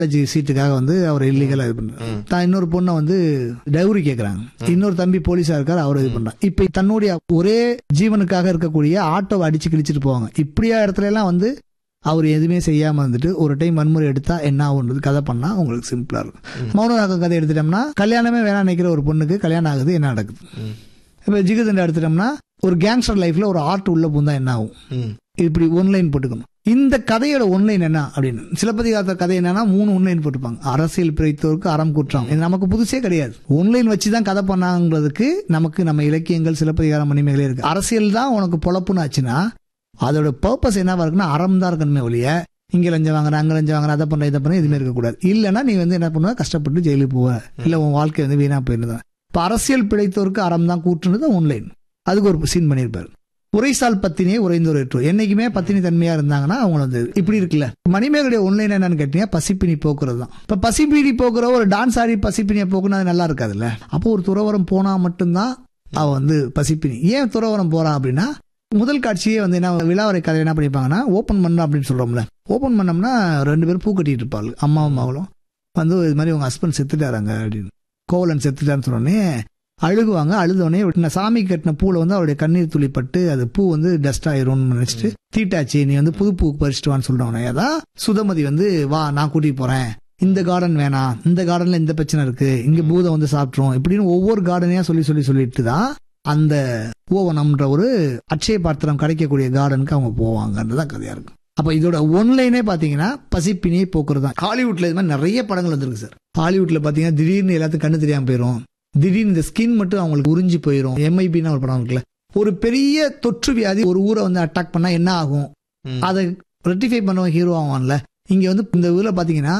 சீட்டுக்காக வந்து அவர் இல்லீகலா இது பண்றாரு. தான் இன்னொரு பொண்ணை வந்து டவுரி கேட்கறாங்க. இன்னொரு தம்பி போலீஸா இருக்காரு, அவர் இது பண்றாங்க. இப்ப தன்னுடைய ஒரே ஜீவனுக்காக இருக்கக்கூடிய ஆட்டோவை அடிச்சு கிழிச்சிட்டு போவாங்க. இப்படியா இடத்துல எல்லாம் வந்து அவர் எதுவுமே செய்யாம வந்துட்டு ஒரு டைம் வன்முறை எடுத்தா என்ன ஆகுன்றது கதை பண்ணா உங்களுக்கு சிம்பிளா இருக்கும். மௌனராகம் கதை எடுத்துட்டோம்னா கல்யாணமே வேணாம் நினைக்கிற ஒரு பொண்ணுக்கு கல்யாணம் ஆகுது, என்ன நடக்குது. இப்ப ஜிகர்தண்டா எடுத்துட்டோம்னா ஒரு கேங்ஸ்டர் லைஃப்ல ஒரு ஆர்ட் உள்ள பூந்தா என்ன ஆகும். இப்படி ஒன்லைன் போட்டுக்கணும். இந்த கதையோட ஒன்லைன் என்ன அப்படின்னு சிலப்பதிகாரத்த கதை என்னன்னா 3 ஒன்லைன் போட்டுப்பாங்க. அரசியல் பிழைத்தோருக்கு அறம் குற்றம். இது நமக்கு புதுசே கிடையாது. ஒன்லைன் வச்சுதான் கதை பண்ணாங்கிறதுக்கு நமக்கு நம்ம இலக்கியங்கள் சிலப்பதிகார மணிமேகலை இருக்கு. அரசியல் தான் உனக்கு பொழப்புன்னு ஆச்சுன்னா அதோட பர்பஸ் என்னவா இருக்குன்னா அறம் தான் இருக்கணுமே ஒழிய இங்க லஞ்சம் வாங்குற அங்க லஞ்சம் வாங்குற அதை பண்ண இதை பண்ண எதுவுமே இருக்கக்கூடாது. இல்லைன்னா நீ வந்து என்ன பண்ணுவ, கஷ்டப்பட்டு ஜெயிலுக்கு போவ, இல்ல உன் வாழ்க்கை வந்து வீணா போயிருந்தேன். இப்ப அரசியல் பிழைத்தோருக்கு அறம் தான் கூட்டுனது ஒன்லைன். அதுக்கு ஒரு சீன் பண்ணியிருப்பாரு. உரைசால் பத்தினியே உறைந்தோர் ஏற்று. என்னைக்குமே பத்தினி தன்மையா இருந்தாங்கன்னா அவங்க வந்து இப்படி இருக்குல்ல. மணிமேகலைய ஒன்லைன் என்னன்னு கேட்டீங்கன்னா பசிப்பினி போக்குறது தான். இப்ப பசிப்பினி போக்குற ஒரு டான்ஸ் ஆடி பசிப்பினியை போக்குனா அது நல்லா இருக்காதுல்ல. அப்போ ஒரு துறவரம் போனா மட்டும்தான் அவ வந்து பசிப்பினி. ஏன் துறவரம் போறா அப்படின்னா முதல் காட்சியே வந்து என்ன விழாவரை கதை என்ன பண்ணிப்பாங்கன்னா ஓபன் பண்ண அப்படின்னு சொல்றோம்ல. ஓபன் பண்ணோம்னா 2 பேரும் பூ கட்டிட்டு இருப்பாங்க, அம்மாவும் மகளும் வந்து இது மாதிரி உங்க ஹஸ்பண்ட் செத்துட்டாராங்க அப்படின்னு, கோவலன் செத்துட்டான்னு சொன்னோடனே அழுகுவாங்க. அழுதோடனே சாமி கட்டின பூல வந்து அவருடைய கண்ணீர் துளி பட்டு அது பூ வந்து டஸ்ட் ஆயிரும்னு நினைச்சிட்டு தீட்டாச்சு நீ வந்து புது பூ பறிச்சுட்டு வான்னு சொல்றோன்னே தான் சுதமதி வந்து வா நான் கூட்டிட்டு போறேன், இந்த கார்டன் வேணாம், இந்த கார்டன்ல இந்த பிரச்சனை இருக்கு, இங்க பூதம் வந்து சாப்பிட்டுரும் இப்படின்னு ஒவ்வொரு கார்டனையா சொல்லிட்டு தான் அந்த ஓவனம்ன்ற ஒரு அட்சய பாத்திரம் கிடைக்கக்கூடிய கார்டனுக்கு அவங்க போவாங்கன்றதான் கதையா இருக்கும். அப்ப இதோட ஒன்லைனே பாத்தீங்கன்னா பசிப்பினியை போக்குறது தான். ஹாலிவுட்ல இது மாதிரி நிறைய படங்கள் வந்திருக்கு சார். ஹாலிவுட்ல பாத்தீங்கன்னா திடீர்னு எல்லாத்துக்கும் கண்ணு தெரியாம போயிடும், திடீர்னு இந்த ஸ்கின் மட்டும் அவங்களுக்கு உறிஞ்சி போயிடும். எம்ஐபின்னு ஒரு படம் இருக்குல்ல, ஒரு பெரிய தொற்று வியாதி ஒரு ஊரை வந்து அட்டாக் பண்ணா என்ன ஆகும், அதை ரெட்டிஃபை பண்ண ஹீரோ ஆவான்ல. இங்க வந்து இந்த ஊர்ல பாத்தீங்கன்னா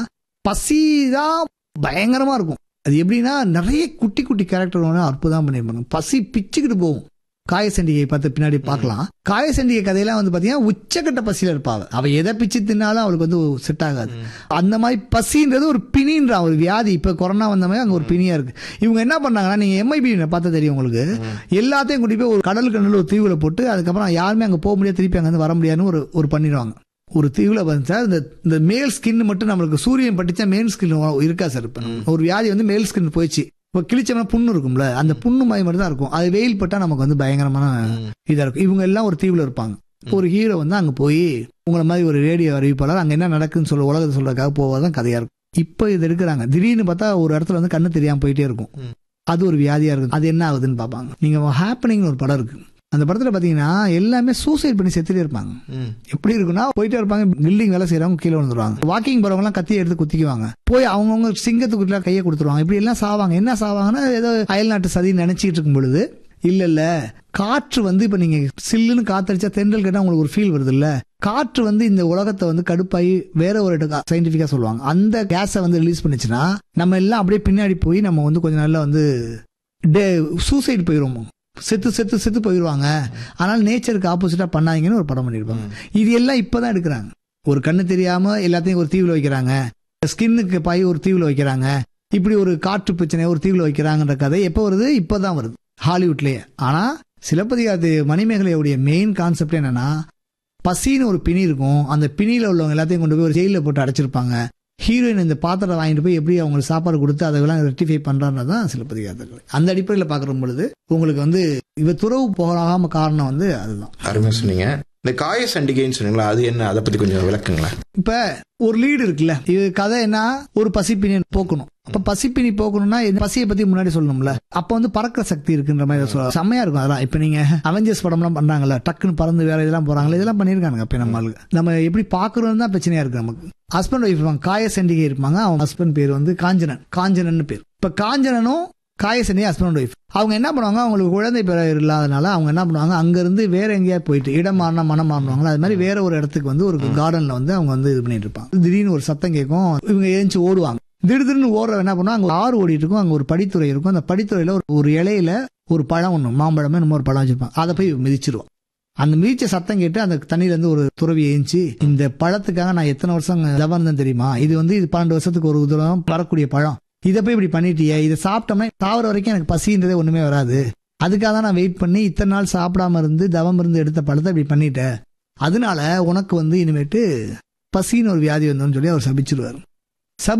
பசிதான் பயங்கரமா இருக்கும். அது எப்படின்னா நிறைய குட்டி குட்டி கேரக்டர் அற்புதம் பண்ணிருப்பாங்க. பசி பிச்சுக்கிட்டு போகும். காயசண்டிகை பார்த்து பின்னாடி பார்க்கலாம். காயசண்டிகை கதையெல்லாம் வந்து பாத்தீங்கன்னா உச்சக்கட்ட பசியில இருப்பாங்க. அவ எதை பிச்சு தின்னாலும் அவளுக்கு வந்து செட் ஆகாது. அந்த மாதிரி பசின்றது ஒரு பிணின்ற ஒரு வியாதி. இப்ப கொரோனா வந்த மாதிரி அங்க ஒரு பிணியா இருக்கு. இவங்க என்ன பண்ணாங்கன்னா நீங்க எம்ஐபி பார்த்தா தெரியும் உங்களுக்கு, எல்லாத்தையும் கூட்டி போய் ஒரு கடலுக்கு நடுவில் ஒரு தீவுல போட்டு அதுக்கப்புறம் யாருமே அங்க போக முடியாது, திருப்பி அங்க இருந்து வர முடியாதுன்னு ஒரு பண்ணிடுவாங்க. ஒரு தீவுல வந்து இந்த மேல் ஸ்கின் மட்டும் நம்மளுக்கு சூரியன் பட்டுச்சா மேல் ஸ்கின் இருக்கா சார். இப்ப ஒரு வியாதி வந்து மேல் ஸ்கின் போயிடுச்சு, இப்போ கிழிச்சோம்னா புண்ணு இருக்கும்ல, அந்த புண்ணு மாதிரி மட்டும் தான் இருக்கும். அது வெயில் பட்டா நமக்கு வந்து பயங்கரமான இதா இருக்கும். இவங்க எல்லாம் ஒரு தீவுல இருப்பாங்க. ஒரு ஹீரோ வந்து அங்க போய் உங்களை மாதிரி ஒரு ரேடியோ அறிவிப்பாளர் அங்க என்ன நடக்குன்னு சொல்ல உலகத்தை சொல்றதுக்காக போவதான் கதையா இருக்கும். இப்ப இது எடுக்கிறாங்க. திடீர்னு பார்த்தா ஒரு இடத்துல வந்து கண்ணு தெரியாம போயிட்டே இருக்கும். அது ஒரு வியாதியா இருக்கும். அது என்ன ஆகுதுன்னு பாப்பாங்க. நீங்க ஹாப்பனிங் ஒரு படம் இருக்கு. அந்த படத்துல பாத்தீங்கன்னா எல்லாமே சூசைட் பண்ணி செத்துட்டே இருப்பாங்க. எப்படி இருக்குன்னா போயிட்டே இருப்பாங்க, பில்டிங் வேலை செய்யறவங்க கீழே வந்துருவாங்க, வாக்கிங் போறவங்க எல்லாம் கத்தியை எடுத்து குத்திக்குவாங்க, போய் அவங்கவுங்க சிங்கத்துக்குள்ள கையை கொடுத்துருவாங்க. இப்படி எல்லாம் சாவாங்க. என்ன சாவாங்கன்னா ஏதோ அயல்நாட்டு சதி நினைச்சிட்டு இருக்கும் பொழுது இல்ல காற்று வந்து இப்ப நீங்க சில்லுன்னு காத்தடிச்சா தென்றல் கேட்டா உங்களுக்கு ஒரு ஃபீல் வருது இல்ல, காற்று வந்து இந்த உலகத்தை வந்து கடுப்பாயி வேற ஒரு சயின்டிபிக்கா சொல்லுவாங்க அந்த கேஸை வந்து ரிலீஸ் பண்ணுச்சுன்னா நம்ம எல்லாம் அப்படியே பின்னாடி போய் நம்ம வந்து கொஞ்சம் நல்லா வந்து சூசைட் போயிருவோம், செத்து போயிடுவாங்க. ஆனால் நேச்சருக்கு ஆப்போசிட்டா பண்ணாதீங்கன்னு ஒரு படம் பண்ணிருப்பாங்க. இது எல்லாம் இப்பதான் எடுக்கிறாங்க. ஒரு கண்ணு தெரியாம எல்லாத்தையும் ஒரு தீவுல வைக்கிறாங்க, ஸ்கின்னுக்கு பாய் ஒரு தீவுல வைக்கிறாங்க, இப்படி ஒரு காற்று பிரச்சனை ஒரு தீவுல வைக்கிறாங்கன்ற கதை எப்ப வருது, இப்பதான் வருது ஹாலிவுட்லயே. ஆனா சிலப்பதிகார மணிமேகலையுடைய மெயின் கான்செப்ட் என்னன்னா பசின்னு ஒரு பிணி இருக்கும். அந்த பிணியில உள்ளவங்க எல்லாத்தையும் கொண்டு போய் ஒரு ஜெயில போட்டு அடைச்சிருப்பாங்க. ஹீரோயின் இந்த பாத்திரத்தை வாங்கிட்டு போய் எப்படி அவங்களுக்கு சாப்பாடு கொடுத்து அதெல்லாம் ரெக்டிஃபை பண்றாருதான் சிலப்பதிகாரத்தில். அந்த அடிப்படையில் பாக்குற பொழுது உங்களுக்கு வந்து இவ துறவு போகாம காரணம் வந்து அதுதான். அருமையா சொன்னீங்க. இந்த காய சண்டிகைன்னு சொன்னீங்களா, அது என்ன, அதை பத்தி கொஞ்சம் விளக்குங்களேன். இப்ப ஒரு லீடு இருக்குல்ல, இது கதை என்ன, ஒரு பசிப்பினி போக்கணும். அப்ப பசிப்பினி போக்கணும்னா இந்த பசியை பத்தி முன்னாடி சொல்லணும்ல. அப்ப வந்து பறக்கிற சக்தி இருக்குன்ற மாதிரி செம்மையா இருக்கும். அதெல்லாம் இப்ப நீங்க அவெஞ்சர்ஸ் படம் எல்லாம் பண்றாங்கல்ல, டக்குன்னு பறந்து வேற இதெல்லாம் போறாங்களா, இதெல்லாம் பண்ணிருக்காங்க. அப்ப நம்ம எப்படி பாக்குறோம் தான் பிரச்சனையா இருக்கு நமக்கு. ஹஸ்பண்ட் ஒய்ஃப் இருப்பாங்க, காய சண்டிகை இருப்பாங்க. அவங்க ஹஸ்பண்ட் பேர் வந்து காஞ்சனன் பேர். இப்ப காஞ்சனனும் காயசனி ஹஸ்பண்ட் ஒய்ஃப். அவங்க என்ன பண்ணுவாங்க, அவங்களுக்கு குழந்தை பேர் இல்லாதனால அவங்க என்ன பண்ணுவாங்க, அங்க இருந்து வேற எங்கேயாவது போயிட்டு இடம் மாறினா மனம் மாறுவாங்களா, அது மாதிரி வேற ஒரு இடத்துக்கு வந்து ஒரு கார்டன்ல வந்து அவங்க வந்து இது பண்ணிட்டு இருப்பாங்க. திடீர்னு ஒரு சத்தம் கேட்கும், இவங்க ஏஞ்சி ஓடுவாங்க. திடீர்னு ஓடுற என்ன பண்ணுவாங்க, அங்க ஆறு ஓடிட்டு இருக்கும், அங்க ஒரு படித்துறை இருக்கும். அந்த படித்துறையில ஒரு இலையில ஒரு பழம் ஒண்ணு, மாம்பழமே நம்ம ஒரு பழம் வச்சிருப்பாங்க. அதை போய் மிதிச்சிருவோம். அந்த மிதிச்ச சத்தம் கேட்டு அந்த தண்ணியில இருந்து ஒரு துறவி ஏஞ்சி, இந்த பழத்துக்காக நான் எத்தனை வருஷம் தவம் இருந்தேன் தெரியுமா, இது வந்து 12 வருஷத்துக்கு ஒரு தூரம் வரக்கூடிய பழம், இதை போய் இப்படி பண்ணிட்டியே, இதை சாப்பிட்டோம்னா சாவர வரைக்கும் எனக்கு பசின்றதே ஒண்ணுமே வராது, அதுக்காக தான் நான் வெயிட் பண்ணி இத்தனை நாள் சாப்பிடாம இருந்து தவம் இருந்து எடுத்த பழத்தை இப்படி பண்ணிட்டேன், அதனால உனக்கு வந்து இனிமேட்டு பசின்னு ஒரு வியாதி வந்தோன்னு சொல்லி அவர் சபிச்சிருவாரு.